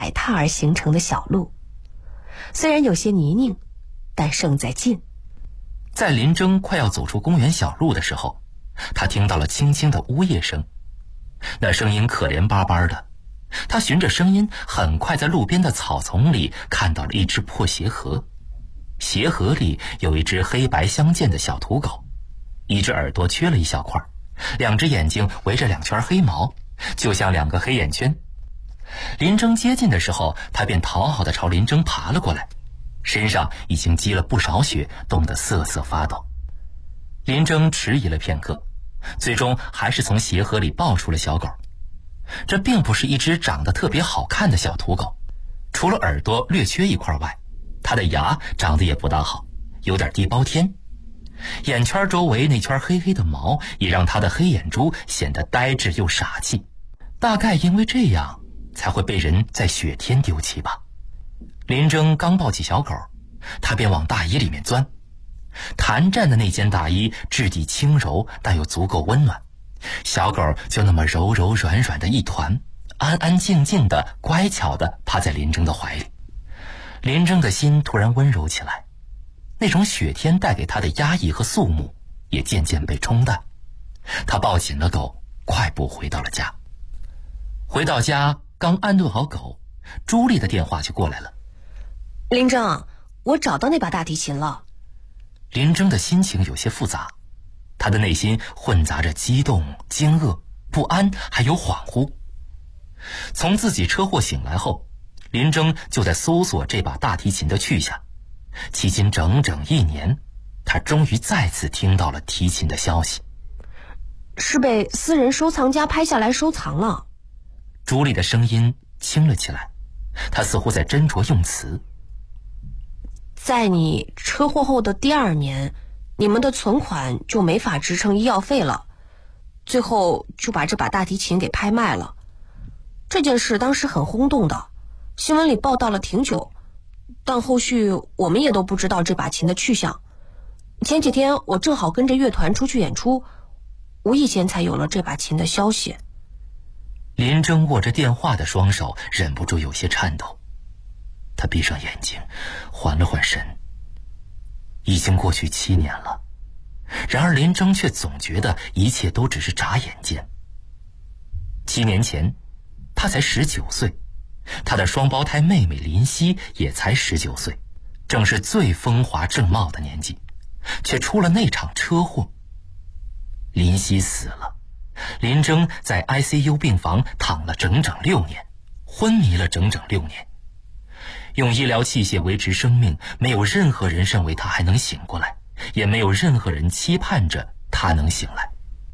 踩踏而形成的小路，虽然有些泥泞，但胜在近。 在林征快要走出公园小路的时候，他听到了轻轻的呜咽声，那声音可怜巴巴的。他循着声音，很快在路边的草丛里看到了一只破鞋盒，鞋盒里有一只黑白相间的小土狗，一只耳朵缺了一小块，2只眼睛围着2圈黑毛，就像2个黑眼圈。林征接近的时候，他便讨好地朝林征爬了过来，身上已经积了不少血，冻得瑟瑟发抖。林征迟疑了片刻，最终还是从鞋盒里抱出了小狗。这并不是一只长得特别好看的小土狗，除了耳朵略缺一块外，它的牙长得也不大好，有点地包天。眼圈周围那圈黑黑的毛也让它的黑眼珠显得呆滞又傻气，大概因为这样才会被人在雪天丢弃吧。林征刚抱起小狗，他便往大衣里面钻。弹战的那件大衣质地轻柔，但又足够温暖，小狗就那么柔柔软软的一团，安安静静的乖巧的趴在林征的怀里。林征的心突然温柔起来，那种雪天带给他的压抑和肃穆也渐渐被冲淡。他抱紧了狗，快步回到了家。回到家刚安顿好狗，朱莉的电话就过来了。 林征，我找到那把大提琴了。 林征的心情有些复杂，他的内心混杂着激动、惊愕、不安，还有恍惚。从自己车祸醒来后，林征就在搜索这把大提琴的去向。迄今整整1年，他终于再次听到了提琴的消息。 是被私人收藏家拍下来收藏了。 朱莉的声音轻了起来，她似乎在斟酌用词。 在你车祸后的第2年，你们的存款就没法支撑医药费了，最后就把这把大提琴给拍卖了。这件事当时很轰动的，新闻里报道了挺久，但后续我们也都不知道这把琴的去向。前几天我正好跟着乐团出去演出，无意间才有了这把琴的消息。 林征握着电话的双手忍不住有些颤抖，他闭上眼睛，缓了缓神。已经过去7年了，然而林征却总觉得一切都只是眨眼间。7年前，他才19岁，他的双胞胎妹妹林夕也才19岁，正是最风华正茂的年纪，却出了那场车祸。林夕死了，林征在 ICU 病房躺了整整6年，昏迷了整整6年。用医疗器械维持生命，没有任何人认为他还能醒过来，也没有任何人期盼着他能醒来。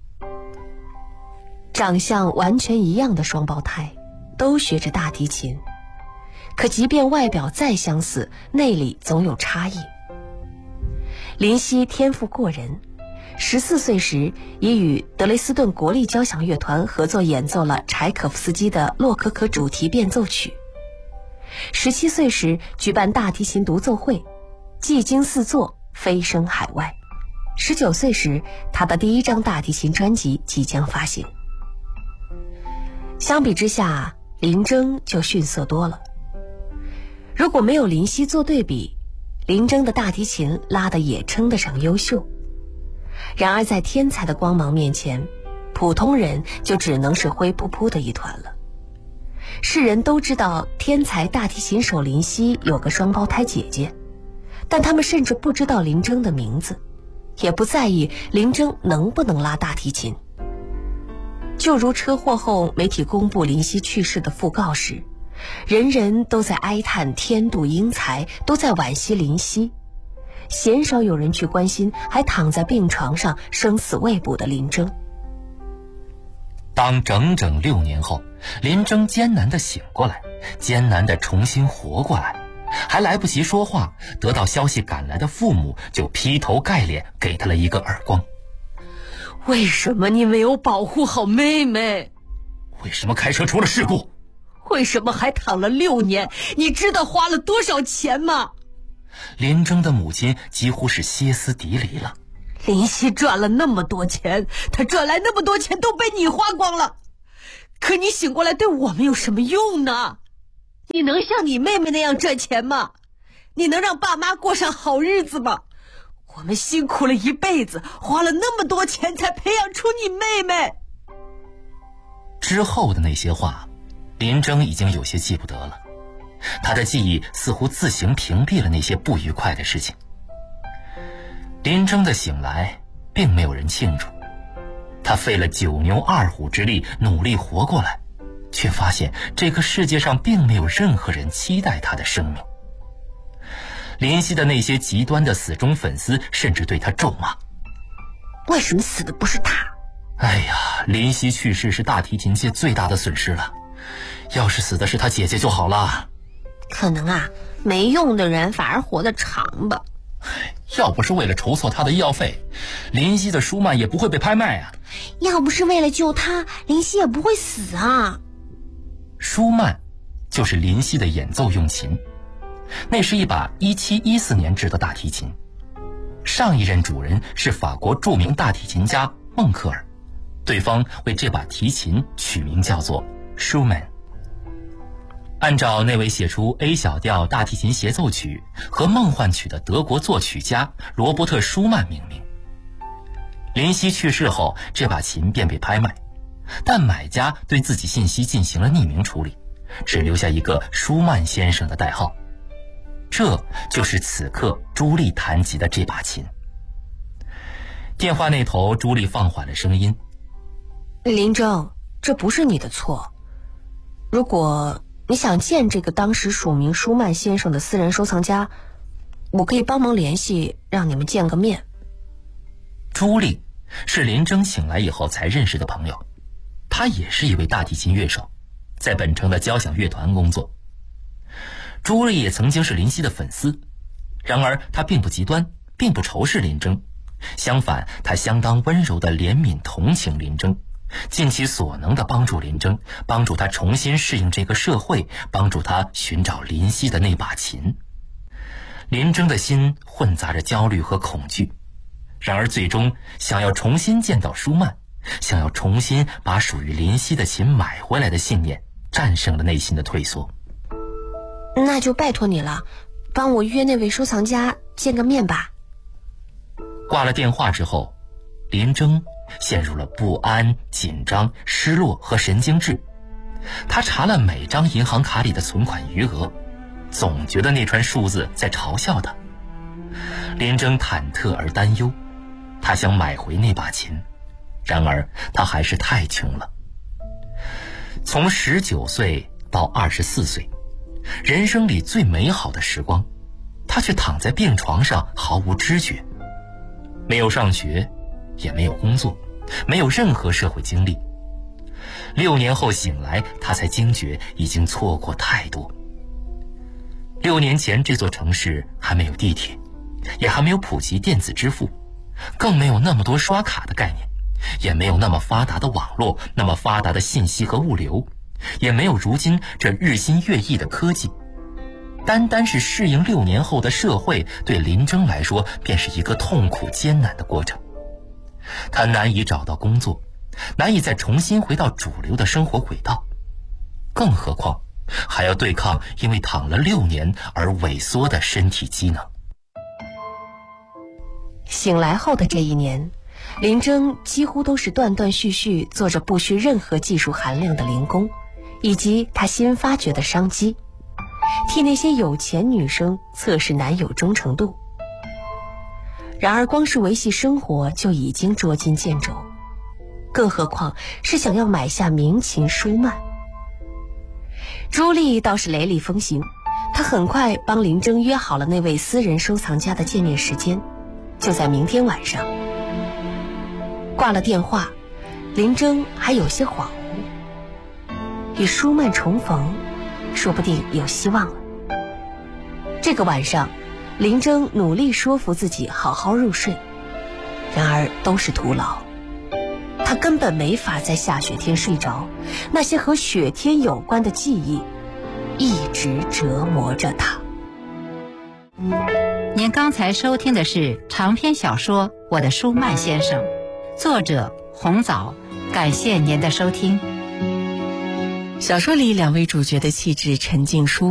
长相完全一样的双胞胎，都学着大提琴，可即便外表再相似，内里总有差异。林夕天赋过人，14岁时已与德累斯顿国立交响乐团合作演奏了柴可夫斯基的《洛可可》主题变奏曲。17岁时举办大提琴独奏会，技惊四座，飞升海外。19岁时，他的第1张大提琴专辑即将发行。相比之下，林征就逊色多了。如果没有林夕做对比，林征的大提琴拉得也称得上优秀。然而在天才的光芒面前，普通人就只能是灰扑扑的一团了。世人都知道天才大提琴手林夕有个双胞胎姐姐，但他们甚至不知道林征的名字，也不在意林征能不能拉大提琴。就如车祸后媒体公布林夕去世的讣告时，人人都在哀叹天妒英才，都在惋惜林夕，鲜少有人去关心还躺在病床上生死未卜的林征。 当整整6年后，林征艰难地醒过来，艰难地重新活过来，还来不及说话，得到消息赶来的父母就劈头盖脸给他了一个耳光。 为什么你没有保护好妹妹？ 为什么开车出了事故？ 为什么还躺了6年？你知道花了多少钱吗？ 林征的母亲几乎是歇斯底里了。 林夕赚了那么多钱，他赚来那么多钱都被你花光了，可你醒过来对我们有什么用呢？ 你能像你妹妹那样赚钱吗？你能让爸妈过上好日子吗？我们辛苦了一辈子，花了那么多钱才培养出你妹妹。 之后的那些话，林征已经有些记不得了，他的记忆似乎自行屏蔽了那些不愉快的事情。林征的醒来并没有人庆祝，他费了9牛2虎之力努力活过来，却发现这个世界上并没有任何人期待他的生命。林夕的那些极端的死忠粉丝甚至对他咒骂： 为什么死的不是他？ 哎呀，林夕去世是大提琴界最大的损失了，要是死的是他姐姐就好了。 可能啊，没用的人反而活得长吧。 要不是为了筹措他的医药费，林夕的舒曼也不会被拍卖啊。 要不是为了救他，林夕也不会死啊。 舒曼就是林夕的演奏用琴，那是一把1714年制的大提琴，上一任主人是法国著名大提琴家孟克尔，对方为这把提琴取名叫做舒曼，按照那位写出 A 小调大提琴协奏曲和梦幻曲的德国作曲家罗伯特·舒曼命名。林夕去世后，这把琴便被拍卖，但买家对自己信息进行了匿名处理，只留下一个舒曼先生的代号。这就是此刻朱莉弹击的这把琴。电话那头，朱莉放缓了声音： 林征，这不是你的错。如果你想见这个当时署名舒曼先生的私人收藏家，我可以帮忙联系，让你们见个面。 朱莉是林征醒来以后才认识的朋友，他也是一位大提琴乐手，在本城的交响乐团工作。朱莉也曾经是林夕的粉丝，然而她并不极端，并不仇视林征，相反，她相当温柔地怜悯同情林征，尽其所能地帮助林征，帮助他重新适应这个社会，帮助他寻找林夕的那把琴。林征的心混杂着焦虑和恐惧，然而最终想要重新见到舒曼，想要重新把属于林夕的琴买回来的信念战胜了内心的退缩。 那就拜托你了，帮我约那位收藏家见个面吧。 挂了电话之后，林征陷入了不安、紧张、失落和神经质。他查了每张银行卡里的存款余额，总觉得那串数字在嘲笑他。林征忐忑而担忧，他想买回那把琴，然而他还是太穷了。从19岁到24岁，人生里最美好的时光，他却躺在病床上毫无知觉，没有上学，也没有工作，没有任何社会经历。6年后醒来，他才惊觉已经错过太多。6年前，这座城市还没有地铁，也还没有普及电子支付，更没有那么多刷卡的概念，也没有那么发达的网络，那么发达的信息和物流，也没有如今这日新月异的科技。单单是适应6年后的社会，对林征来说便是一个痛苦艰难的过程。他难以找到工作，难以再重新回到主流的生活轨道，更何况还要对抗因为躺了6年而萎缩的身体机能。 醒来后的这1年，林征几乎都是断断续续做着不需任何技术含量的零工，以及他新发掘的商机，替那些有钱女生测试男友忠诚度。然而光是维系生活就已经捉襟见肘，更何况是想要买下名琴舒曼。朱莉倒是雷厉风行，她很快帮林征约好了那位私人收藏家的见面时间，就在明天晚上。挂了电话，林征还有些恍惚，与舒曼重逢说不定有希望了。这个晚上，林征努力说服自己好好入睡，然而都是徒劳。他根本没法在下雪天睡着，那些和雪天有关的记忆一直折磨着他。 您刚才收听的是长篇小说《我的舒曼先生》，作者红枣，感谢您的收听。 小说里两位主角的气质沉静舒